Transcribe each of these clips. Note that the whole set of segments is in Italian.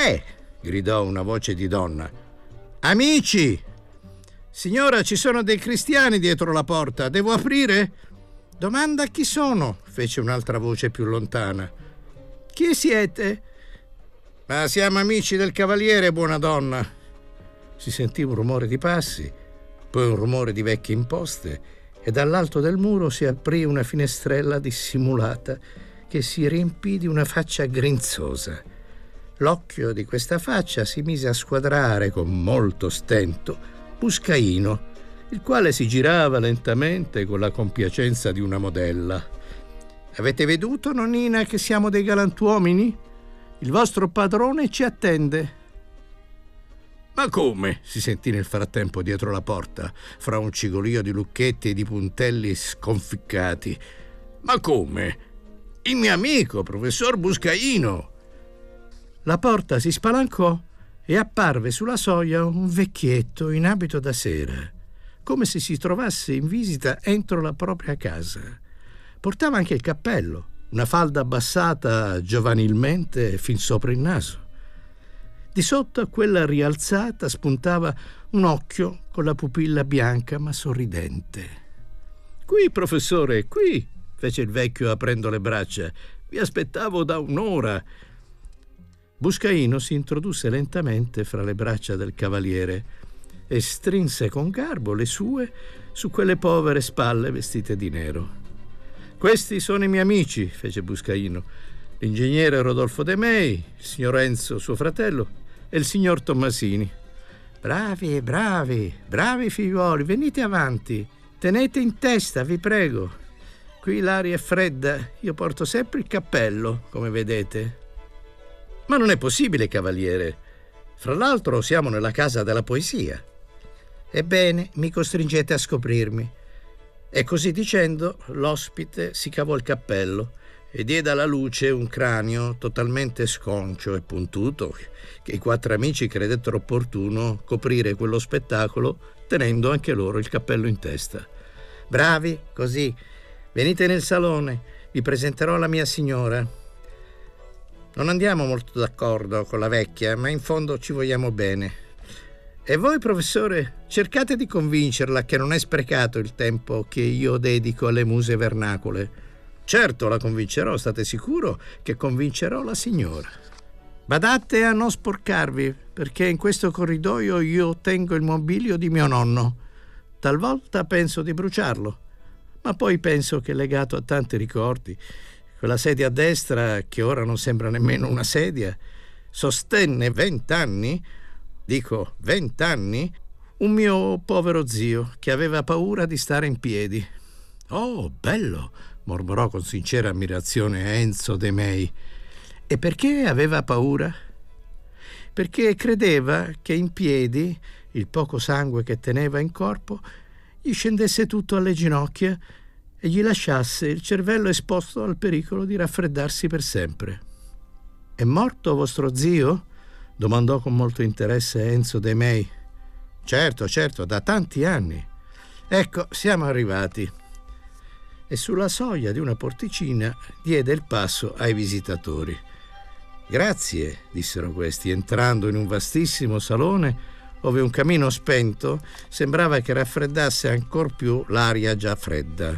è? Gridò una voce di donna. Amici! Signora, ci sono dei cristiani dietro la porta. Devo aprire? Domanda chi sono, fece un'altra voce più lontana. Chi siete? Ma siamo amici del cavaliere, buona donna. Si sentì un rumore di passi, poi un rumore di vecchie imposte e dall'alto del muro si aprì una finestrella dissimulata che si riempì di una faccia grinzosa. L'occhio di questa faccia si mise a squadrare con molto stento Buscaino, il quale si girava lentamente con la compiacenza di una modella. Avete veduto, nonnina, che siamo dei galantuomini? Il vostro padrone ci attende. Ma come? Si sentì nel frattempo dietro la porta, fra un cigolio di lucchetti e di puntelli sconficcati. Ma come? Il mio amico, professor Buscaino. La porta si spalancò e apparve sulla soglia un vecchietto in abito da sera, come se si trovasse in visita entro la propria casa. Portava anche il cappello, una falda abbassata giovanilmente fin sopra il naso. Di sotto a quella rialzata spuntava un occhio con la pupilla bianca ma sorridente. «Qui, professore, qui!» fece il vecchio aprendo le braccia. «Vi aspettavo da un'ora!» Buscaino si introdusse lentamente fra le braccia del cavaliere e strinse con garbo le sue su quelle povere spalle vestite di nero. «Questi sono i miei amici», fece Buscaino, «l'ingegnere Rodolfo De Mei, il signor Enzo, suo fratello, e il signor Tommasini». «Bravi, bravi, bravi figliuoli, venite avanti, tenete in testa, vi prego. Qui l'aria è fredda, io porto sempre il cappello, come vedete». «Ma non è possibile, cavaliere. Fra l'altro siamo nella casa della poesia». «Ebbene, mi costringete a scoprirmi». E così dicendo, l'ospite si cavò il cappello e diede alla luce un cranio totalmente sconcio e puntuto che i quattro amici credettero opportuno coprire quello spettacolo tenendo anche loro il cappello in testa. «Bravi, così. Venite nel salone, vi presenterò la mia signora. Non andiamo molto d'accordo con la vecchia, ma in fondo ci vogliamo bene. E voi, professore, cercate di convincerla che non è sprecato il tempo che io dedico alle muse vernacole». «Certo, la convincerò, state sicuro che convincerò la signora». «Badate a non sporcarvi, perché in questo corridoio io tengo il mobilio di mio nonno. Talvolta penso di bruciarlo, ma poi penso che legato a tanti ricordi, quella sedia a destra, che ora non sembra nemmeno una sedia, sostenne 20 anni, dico 20 anni, un mio povero zio che aveva paura di stare in piedi». «Oh, bello!» mormorò con sincera ammirazione Enzo De Mei. «E perché aveva paura?» «Perché credeva che in piedi, il poco sangue che teneva in corpo, gli scendesse tutto alle ginocchia e gli lasciasse il cervello esposto al pericolo di raffreddarsi per sempre». «È morto vostro zio?» domandò con molto interesse Enzo De Mei. Certo, da tanti anni». «Ecco, siamo arrivati». E sulla soglia di una porticina diede il passo ai visitatori. «Grazie», dissero questi, entrando in un vastissimo salone ove un camino spento sembrava che raffreddasse ancor più l'aria già fredda.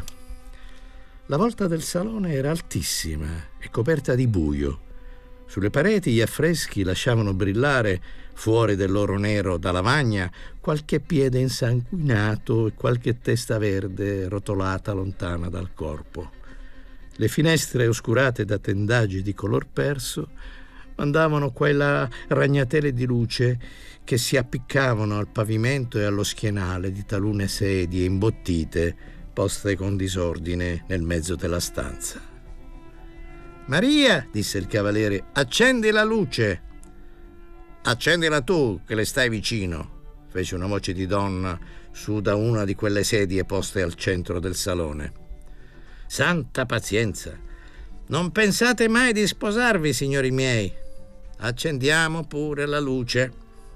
La volta del salone era altissima e coperta di buio. Sulle pareti gli affreschi lasciavano brillare, fuori del loro nero da lavagna, qualche piede insanguinato e qualche testa verde rotolata lontana dal corpo. Le finestre oscurate da tendaggi di color perso mandavano qua e là ragnatele di luce che si appiccavano al pavimento e allo schienale di talune sedie imbottite poste con disordine nel mezzo della stanza. «Maria», disse il cavaliere, «accendi la luce». «Accendila tu, che le stai vicino», fece una voce di donna su da una di quelle sedie poste al centro del salone. «Santa pazienza! Non pensate mai di sposarvi, signori miei? Accendiamo pure la luce».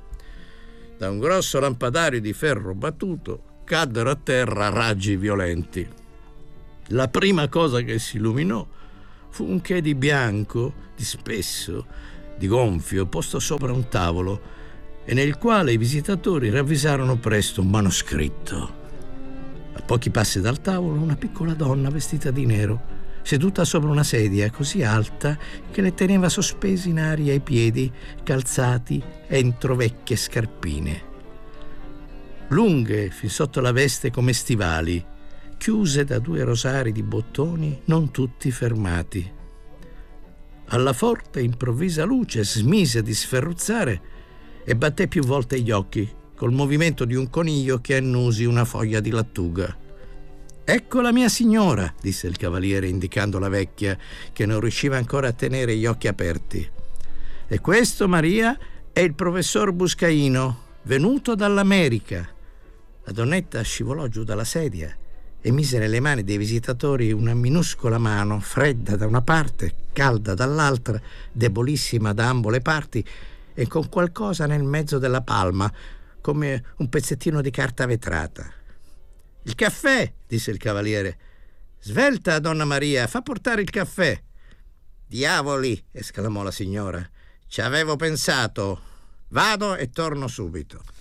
Da un grosso lampadario di ferro battuto caddero a terra raggi violenti. La prima cosa che si illuminò fu un che di bianco, di spesso, di gonfio posto sopra un tavolo e nel quale i visitatori ravvisarono presto un manoscritto. A pochi passi dal tavolo una piccola donna vestita di nero, seduta sopra una sedia così alta che le teneva sospesi in aria i piedi calzati entro vecchie scarpine, lunghe fin sotto la veste come stivali, chiuse da 2 rosari di bottoni non tutti fermati. Alla forte improvvisa luce smise di sferruzzare e batté più volte gli occhi col movimento di un coniglio che annusi una foglia di lattuga. «Ecco la mia signora», disse il cavaliere indicando la vecchia che non riusciva ancora a tenere gli occhi aperti. «E questo, Maria, è il professor Buscaino, venuto dall'America». La donnetta scivolò giù dalla sedia e mise nelle mani dei visitatori una minuscola mano, fredda da una parte, calda dall'altra, debolissima da ambo le parti e con qualcosa nel mezzo della palma, come un pezzettino di carta vetrata. «Il caffè», disse il cavaliere. «Svelta, donna Maria, fa portare il caffè». «Diavoli», esclamò la signora, «ci avevo pensato. Vado e torno subito».